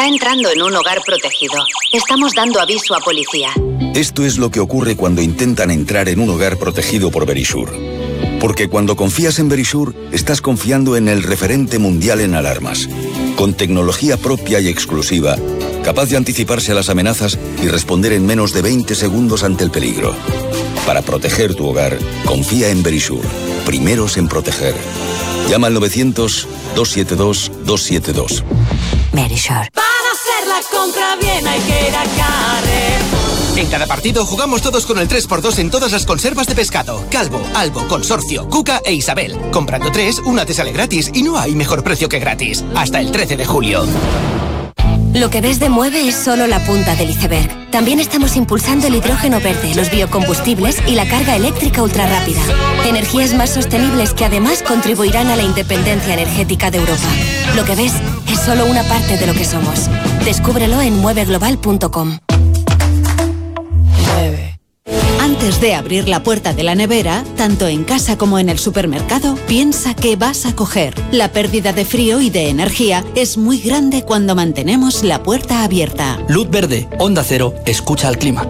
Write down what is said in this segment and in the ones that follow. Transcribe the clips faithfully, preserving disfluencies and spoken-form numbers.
Está entrando en un hogar protegido. Estamos dando aviso a policía. Esto es lo que ocurre cuando intentan entrar en un hogar protegido por Verisure. Porque cuando confías en Verisure, estás confiando en el referente mundial en alarmas. Con tecnología propia y exclusiva, capaz de anticiparse a las amenazas y responder en menos de veinte segundos ante el peligro. Para proteger tu hogar, confía en Verisure. Primeros en proteger. Llama al novecientos, dos siete dos, dos siete dos. Verisure. Para hacer la compra bien hay que ir a Carrefour. En cada partido jugamos todos con el tres por dos en todas las conservas de pescado. Calvo, Albo, Consorcio, Cuca e Isabel. Comprando tres, una te sale gratis y no hay mejor precio que gratis. Hasta el trece de julio. Lo que ves de Mueve es solo la punta del iceberg. También estamos impulsando el hidrógeno verde, los biocombustibles y la carga eléctrica ultrarrápida. Energías más sostenibles que además contribuirán a la independencia energética de Europa. Lo que ves es solo una parte de lo que somos. Descúbrelo en mueve global punto com. Antes de abrir la puerta de la nevera, tanto en casa como en el supermercado, piensa qué vas a coger. La pérdida de frío y de energía es muy grande cuando mantenemos la puerta abierta. Luz verde, Onda Cero, escucha al clima.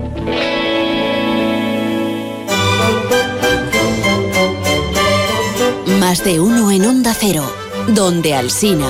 Más de uno en Onda Cero, donde Alsina.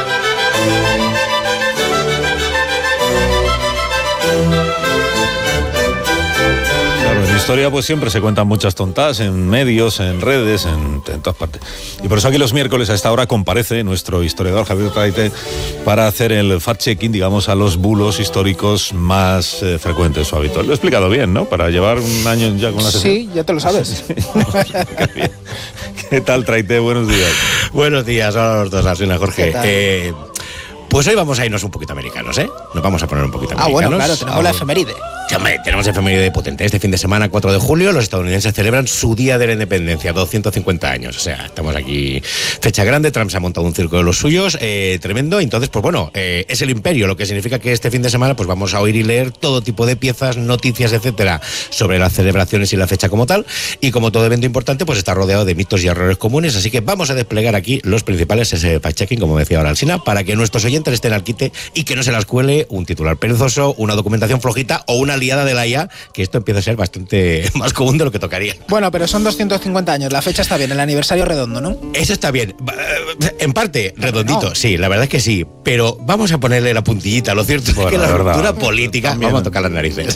En historia pues siempre se cuentan muchas tontas en medios, en redes, en, en todas partes. Y por eso aquí los miércoles a esta hora comparece nuestro historiador Javier Traite para hacer el fact-checking, digamos, a los bulos históricos más eh, frecuentes o habituales. Lo he explicado bien, ¿no? Para llevar un año ya con la sesión. Sí, ya te lo sabes. Qué, ¿Qué tal, Traite? Buenos días. Buenos días, hola a los dos, Alsina, Jorge. Eh, pues hoy vamos a irnos un poquito americanos, ¿eh? Nos vamos a poner un poquito americanos. Ah, bueno, claro, tenemos ah, la efeméride. Sí, hombre, tenemos efeméride potente. Este fin de semana, cuatro de julio, los estadounidenses celebran su Día de la Independencia, doscientos cincuenta años. O sea, estamos aquí, fecha grande. Trump se ha montado un circo de los suyos, eh, tremendo. Entonces, pues bueno, eh, es el imperio, lo que significa que este fin de semana pues vamos a oír y leer todo tipo de piezas, noticias, etcétera, sobre las celebraciones y la fecha como tal. Y como todo evento importante, pues está rodeado de mitos y errores comunes. Así que vamos a desplegar aquí los principales, ese fact-checking, como decía ahora Alsina, para que nuestros oyentes estén al quite y que no se las cuele un titular perezoso, una documentación flojita o una liada de la I A, que esto empieza a ser bastante más común de lo que tocaría. Bueno, pero son doscientos cincuenta años, la fecha está bien, el aniversario redondo, ¿no? Eso está bien, en parte redondito, no. Sí, la verdad es que sí, pero vamos a ponerle la puntillita. Lo cierto bueno, es que la, la ruptura política, también. Vamos a tocar las narices.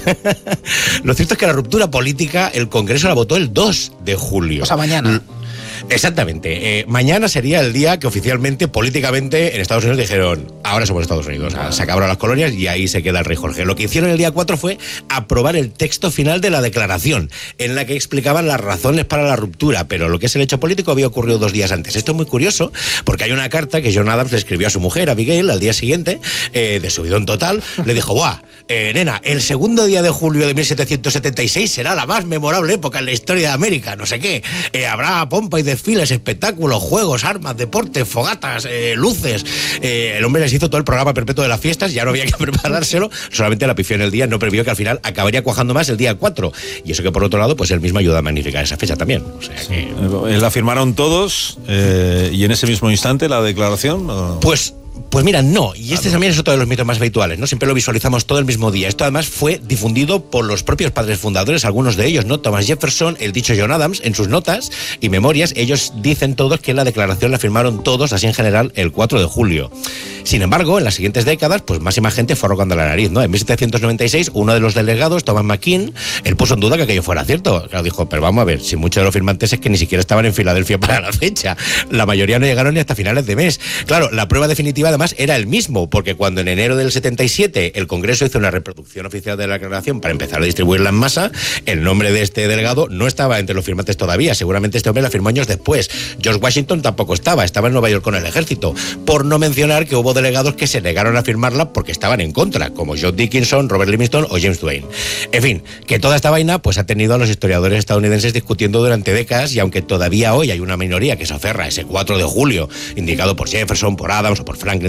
Lo cierto es que la ruptura política, el Congreso la votó el dos de julio. O sea, mañana. Exactamente. Eh, mañana sería el día que oficialmente, políticamente, en Estados Unidos dijeron, ahora somos Estados Unidos, ah. se acabaron las colonias y ahí se queda el rey Jorge. Lo que hicieron el día cuatro fue aprobar el texto final de la declaración, en la que explicaban las razones para la ruptura, pero lo que es el hecho político había ocurrido dos días antes. Esto es muy curioso, porque hay una carta que John Adams le escribió a su mujer, Abigail, al día siguiente, eh, de subidón total, le dijo, ¡buah, eh, nena, el segundo día de julio de mil setecientos setenta y seis será la más memorable época en la historia de América, no sé qué, eh, habrá pompa y desfiles, espectáculos, juegos, armas, deportes, fogatas, eh, luces. Eh, el hombre les hizo todo el programa perpetuo de las fiestas, ya no había que preparárselo, solamente la pifió en el día, no previó que al final acabaría cuajando más el día cuatro. Y eso que por otro lado, pues él mismo ayuda a magnificar esa fecha también. O sea que... ¿La firmaron todos eh, y en ese mismo instante la declaración? ¿O? Pues... Pues mira, no, y este también es otro de los mitos más habituales, ¿no? Siempre lo visualizamos todo el mismo día. Esto además fue difundido por los propios padres fundadores, algunos de ellos, ¿no? Thomas Jefferson, el dicho John Adams, en sus notas y memorias, ellos dicen todos que la declaración la firmaron todos, así en general, el cuatro de julio. Sin embargo, en las siguientes décadas, pues más y más gente fue arrogando la nariz, ¿no? En mil setecientos noventa y seis, uno de los delegados, Thomas McKean, él puso en duda que aquello fuera cierto. Claro, dijo, pero vamos a ver, si muchos de los firmantes es que ni siquiera estaban en Filadelfia para la fecha. La mayoría no llegaron ni hasta finales de mes. Claro, la prueba definitiva además era el mismo, porque cuando en enero del setenta y siete el Congreso hizo una reproducción oficial de la declaración para empezar a distribuirla en masa, el nombre de este delegado no estaba entre los firmantes todavía. Seguramente este hombre la firmó años después. George Washington tampoco estaba, estaba en Nueva York con el ejército. Por no mencionar que hubo delegados que se negaron a firmarla porque estaban en contra, como John Dickinson, Robert Livingston o James Duane. En fin, que toda esta vaina pues ha tenido a los historiadores estadounidenses discutiendo durante décadas, y aunque todavía hoy hay una minoría que se aferra a ese cuatro de julio, indicado por Jefferson, por Adams o por Franklin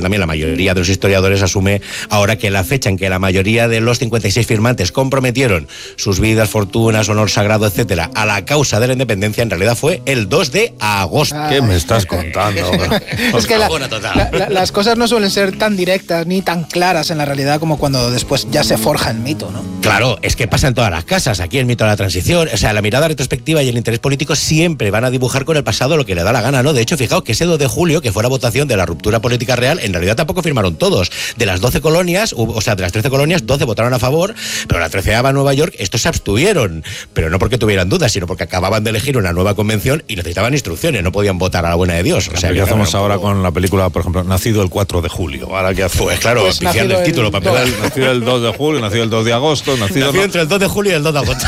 también la mayoría de los historiadores asume ahora que la fecha en que la mayoría de los cincuenta y seis firmantes comprometieron sus vidas, fortunas, honor sagrado, etcétera, a la causa de la independencia, en realidad fue el dos de agosto. ¿Qué me estás contando? Es que la, la, la, las cosas no suelen ser tan directas ni tan claras en la realidad como cuando después ya se forja el mito, ¿no? Claro, es que pasa en todas las casas. Aquí el mito de la transición, o sea, la mirada retrospectiva y el interés político siempre van a dibujar con el pasado lo que le da la gana, ¿no? De hecho, fijaos que ese dos de julio, que fue la votación de la ruptura política real, en realidad tampoco firmaron todos. De las doce colonias, o sea, de las trece colonias, doce votaron a favor, pero la treceava Nueva York, estos se abstuvieron. Pero no porque tuvieran dudas, sino porque acababan de elegir una nueva convención y necesitaban instrucciones, no podían votar a la buena de Dios. O sea, ¿qué hacemos ahora con la película, por ejemplo, Nacido el cuatro de julio? Ahora qué hacemos? Pues claro, Pues oficial el título para pegar. Nacido el dos de julio, nacido el dos de agosto, nacido, Nacido no... entre el dos de julio y el dos de agosto.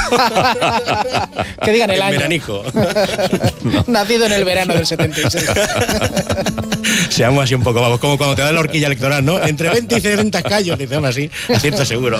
Que digan el, el año. Veranico. No. Nacido en el verano del setenta y seis. Seamos así un poco, vamos, como cuando te dan la horquilla electoral, ¿no? Entre veinte y treinta callos, decimos así, acierto seguro.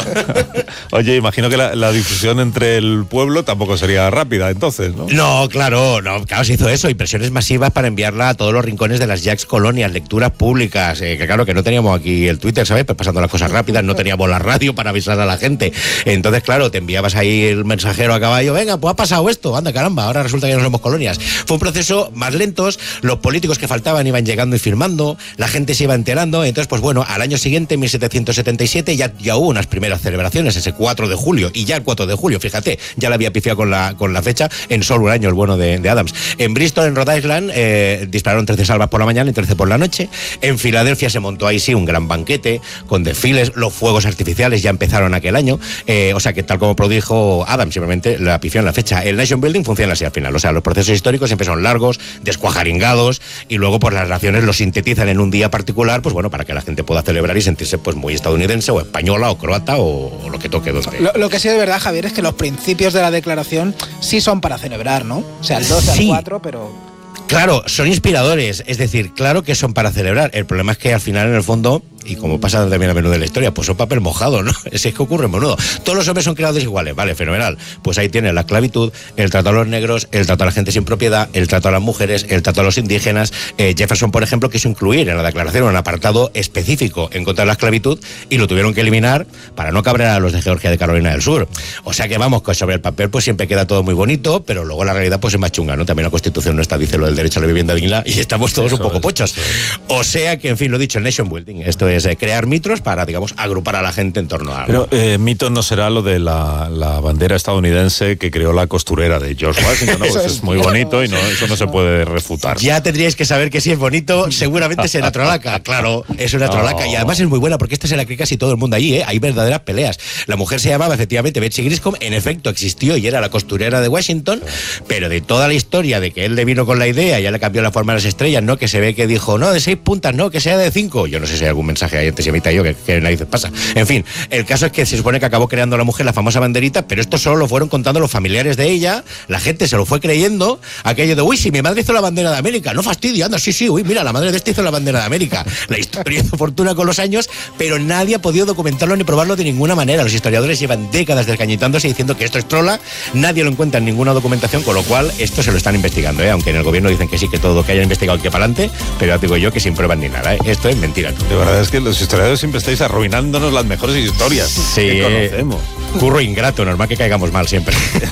Oye, imagino que la, la difusión entre el pueblo tampoco sería rápida, entonces, ¿no? No, claro, no, claro, se hizo eso, impresiones masivas para enviarla a todos los rincones de las Jacks Colonias, lecturas públicas, eh, que claro, que no teníamos aquí el Twitter, ¿sabes? Pues pasando las cosas rápidas, no teníamos la radio para avisar a la gente. Entonces, claro, te enviabas ahí el mensajero a caballo, venga, pues ha pasado esto, anda caramba, ahora resulta que no somos colonias. Fue un proceso más lento, los políticos que faltaban iban llegando y firmando, la gente se iba enterando, entonces, pues bueno, al año siguiente, mil setecientos setenta y siete, ya, ya hubo unas primeras celebraciones, ese cuatro de julio, y ya el cuatro de julio, fíjate, ya la había pifiado con la, con la fecha, en solo un año el bueno de, de Adams. En Bristol, en Rhode Island, eh, dispararon trece salvas por la mañana y trece por la noche. En Filadelfia se montó ahí sí un gran banquete, con desfiles, los fuegos artificiales ya empezaron aquel año, eh, o sea que tal como prodijo Adams, simplemente la pifió en la fecha. El Nation Building funciona así al final, o sea, los procesos históricos siempre son largos, descuajaringados, y luego pues las naciones los sintetizan en un día particular, pues bueno, para que la gente pueda celebrar y sentirse pues muy estadounidense o española o croata o, o lo que toque. Donde... Lo, lo que sí de verdad, Javier, es que los principios de la declaración sí son para celebrar, ¿no? O sea, el dos sí. al cuatro, pero... Claro, son inspiradores, es decir, claro que son para celebrar. El problema es que al final, en el fondo, y como pasa también a menudo en la historia, pues son papel mojado, ¿no? Es que ocurre a menudo. Todos los hombres son creados iguales, vale, fenomenal. Pues ahí tienes la esclavitud, el trato a los negros, el trato a la gente sin propiedad, el trato a las mujeres, el trato a los indígenas. Eh, Jefferson, por ejemplo, quiso incluir en la declaración un apartado específico en contra de la esclavitud y lo tuvieron que eliminar para no cabrear a los de Georgia de Carolina del Sur. O sea que vamos, que sobre el papel pues siempre queda todo muy bonito, pero luego la realidad pues es más chunga, ¿no? También la Constitución nuestra dice lo del derecho a la vivienda digna y estamos todos eso un poco es, pochos. O sea que, en fin, lo dicho, el Nation Building, esto es eh, crear mitros para, digamos, agrupar a la gente en torno a... Pero eh, mito no será lo de la, la bandera estadounidense que creó la costurera de George Washington, ¿no? Pues es, es muy bonito y no, eso no se puede refutar. Ya tendríais que saber que si es bonito, seguramente será trolaca. Claro, es una trolaca no. Y además es muy buena porque esta se la cree casi todo el mundo allí, ¿eh? Hay verdaderas peleas. La mujer se llamaba efectivamente Betsy Griscom, en efecto existió y era la costurera de Washington, sí. Pero de toda la historia de que él le vino con la idea, ya le cambió la forma de las estrellas, ¿no? Que se ve que dijo, no, de seis puntas, no, que sea de cinco. Yo no sé si hay algún mensaje ahí antisemita yo que, que nadie pasa. En fin, el caso es que se supone que acabó creando la mujer la famosa banderita, pero esto solo lo fueron contando los familiares de ella, la gente se lo fue creyendo, aquello de, uy, si mi madre hizo la bandera de América, no fastidia, anda, sí, sí, uy, mira, la madre de este hizo la bandera de América. La historia hizo fortuna con los años, pero nadie ha podido documentarlo ni probarlo de ninguna manera. Los historiadores llevan décadas descañitándose diciendo que esto es trola, nadie lo encuentra en ninguna documentación, con lo cual esto se lo están investigando, ¿eh? Aunque en el gobierno dicen que sí, que todo lo que hayan investigado que para adelante, pero ya digo yo que sin pruebas ni nada, ¿eh? Esto es mentira. De verdad es que los historiadores siempre estáis arruinándonos las mejores historias sí, que conocemos. Eh, curro ingrato, normal que caigamos mal siempre.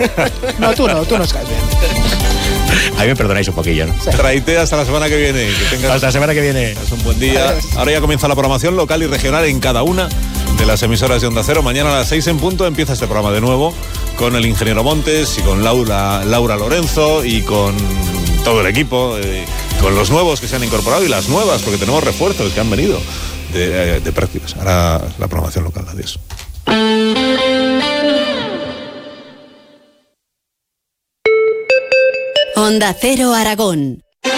No, tú no, tú nos caes bien. A mí me perdonáis un poquillo, ¿no? Sí. Traite hasta la semana que viene. Que tengas, hasta la semana que viene. Es un buen día. Adiós. Ahora ya comienza la programación local y regional en cada una de las emisoras de Onda Cero. Mañana a las seis en punto empieza este programa de nuevo con el ingeniero Montes y con Laura, Laura Lorenzo y con todo el equipo, eh, con los nuevos que se han incorporado y las nuevas, porque tenemos refuerzos que han venido de, de prácticas. Ahora la programación local. Adiós. Onda Cero Aragón.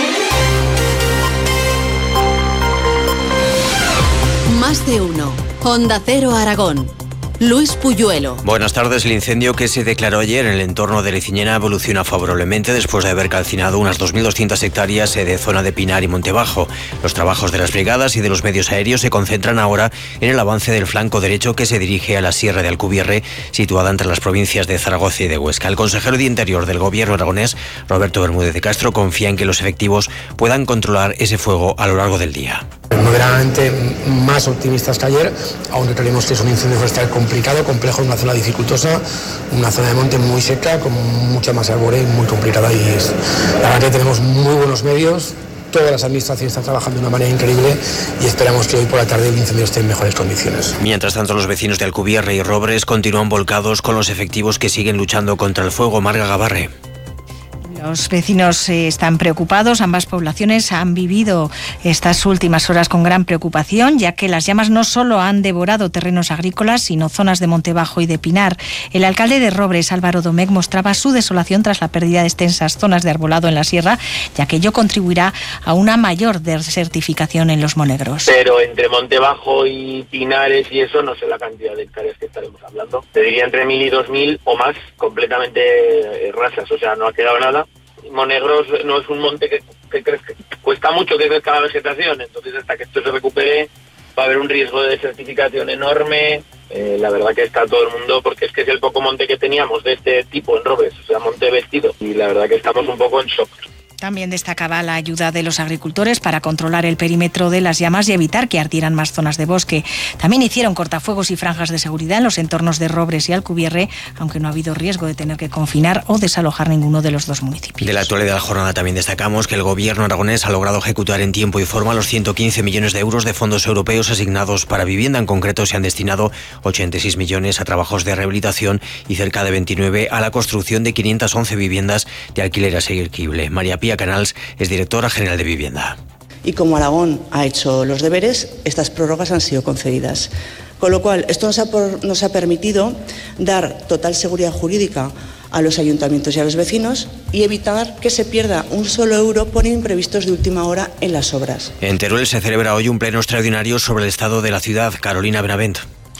Más de uno. Onda Cero Aragón. Luis Puyuelo. Buenas tardes. El incendio que se declaró ayer en el entorno de Leciñena evoluciona favorablemente después de haber calcinado unas dos mil doscientas hectáreas de zona de Pinar y Montebajo. Los trabajos de las brigadas y de los medios aéreos se concentran ahora en el avance del flanco derecho que se dirige a la Sierra de Alcubierre, situada entre las provincias de Zaragoza y de Huesca. El consejero de Interior del Gobierno aragonés, Roberto Bermúdez de Castro, confía en que los efectivos puedan controlar ese fuego a lo largo del día. moderadamente más optimistas que ayer, aunque creemos que es un incendio forestal complicado, complejo, en una zona dificultosa, una zona de monte muy seca, con mucha masa arbórea y muy complicada. Y es, la verdad que tenemos muy buenos medios. Todas las administraciones están trabajando de una manera increíble y esperamos que hoy por la tarde el incendio esté en mejores condiciones. Mientras tanto, los vecinos de Alcubierre y Robres continúan volcados con los efectivos que siguen luchando contra el fuego. Marga Gabarre. Los vecinos eh, están preocupados. Ambas poblaciones han vivido estas últimas horas con gran preocupación, ya que las llamas no solo han devorado terrenos agrícolas, sino zonas de Monte Bajo y de Pinar. El alcalde de Robres, Álvaro Domecq, mostraba su desolación tras la pérdida de extensas zonas de arbolado en la sierra, ya que ello contribuirá a una mayor desertificación en los monegros. Pero entre Monte Bajo y Pinares y eso, no sé la cantidad de hectáreas que estaremos hablando. Te diría entre mil y dos mil o más, completamente eh, rasas, o sea, no ha quedado nada. Monegros no es un monte que, que crezca, cuesta mucho que crezca la vegetación, entonces hasta que esto se recupere va a haber un riesgo de desertificación enorme. Eh, la verdad que está todo el mundo, porque es que es el poco monte que teníamos de este tipo en Robres, o sea, monte vestido, y la verdad que estamos un poco en shock. También destacaba la ayuda de los agricultores para controlar el perímetro de las llamas y evitar que ardieran más zonas de bosque. También hicieron cortafuegos y franjas de seguridad en los entornos de Robres y Alcubierre, aunque no ha habido riesgo de tener que confinar o desalojar ninguno de los dos municipios. De la actualidad de la jornada también destacamos que el gobierno aragonés ha logrado ejecutar en tiempo y forma los ciento quince millones de euros de fondos europeos asignados para vivienda. En concreto, se han destinado ochenta y seis millones a trabajos de rehabilitación y cerca de veintinueve a la construcción de quinientas once viviendas de alquiler asequible. María Pía Canals es directora general de Vivienda. Y como Aragón ha hecho los deberes, estas prórrogas han sido concedidas. Con lo cual, esto nos ha, por, nos ha permitido dar total seguridad jurídica a los ayuntamientos y a los vecinos y evitar que se pierda un solo euro por imprevistos de última hora en las obras. En Teruel se celebra hoy un pleno extraordinario sobre el estado de la ciudad. Carolina Benavent.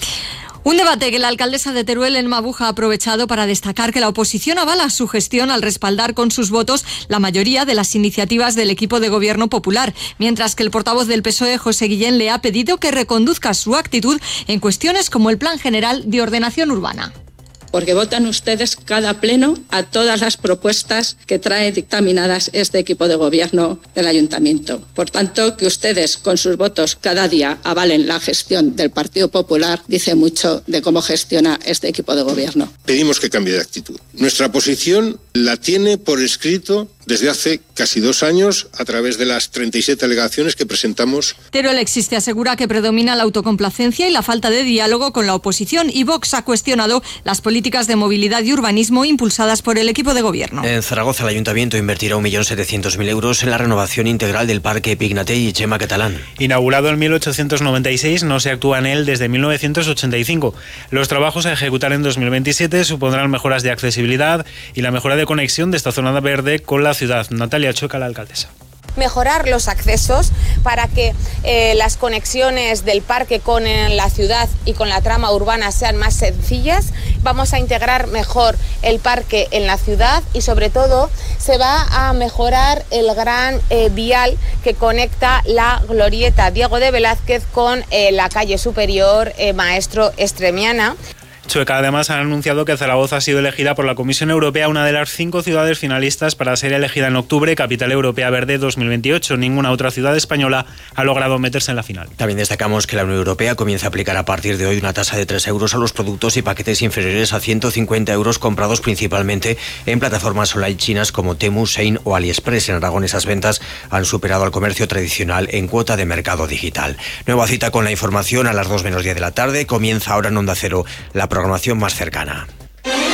Un debate que la alcaldesa de Teruel, Elma Buja, ha aprovechado para destacar que la oposición avala su gestión al respaldar con sus votos la mayoría de las iniciativas del equipo de gobierno popular, mientras que el portavoz del P S O E, José Guillén, le ha pedido que reconduzca su actitud en cuestiones como el Plan General de Ordenación Urbana. Porque votan ustedes cada pleno a todas las propuestas que trae dictaminadas este equipo de gobierno del ayuntamiento. Por tanto, que ustedes con sus votos cada día avalen la gestión del Partido Popular dice mucho de cómo gestiona este equipo de gobierno. Pedimos que cambie de actitud. Nuestra posición la tiene por escrito desde hace casi dos años a través de las treinta y siete alegaciones que presentamos. Teruel Existe asegura que predomina la autocomplacencia y la falta de diálogo con la oposición, y Vox ha cuestionado las políticas de movilidad y urbanismo impulsadas por el equipo de gobierno. En Zaragoza, el ayuntamiento invertirá un millón setecientos mil euros en la renovación integral del Parque Pignatell y Chema Catalán. Inaugurado en mil ochocientos noventa y seis, no se actúa en él desde mil novecientos ochenta y cinco. Los trabajos a ejecutar en dos mil veintisiete supondrán mejoras de accesibilidad y la mejora de conexión de esta zona verde con la ciudad. Natalia Chueca, la alcaldesa. Mejorar los accesos para que eh, las conexiones del parque con eh, la ciudad y con la trama urbana sean más sencillas. Vamos a integrar mejor el parque en la ciudad y sobre todo se va a mejorar el gran eh, vial que conecta la glorieta Diego de Velázquez con eh, la calle superior eh, Maestro Estremiana. Chueca además ha anunciado que Zaragoza ha sido elegida por la Comisión Europea una de las cinco ciudades finalistas para ser elegida en octubre Capital Europea Verde dos mil veintiocho. Ninguna otra ciudad española ha logrado meterse en la final. También destacamos que la Unión Europea comienza a aplicar a partir de hoy una tasa de tres euros a los productos y paquetes inferiores a ciento cincuenta euros comprados principalmente en plataformas online chinas como Temu, Shein o AliExpress. En Aragón esas ventas han superado al comercio tradicional en cuota de mercado digital. Nueva cita con la información a las dos menos diez de la tarde. Comienza ahora en Onda Cero la programación más cercana.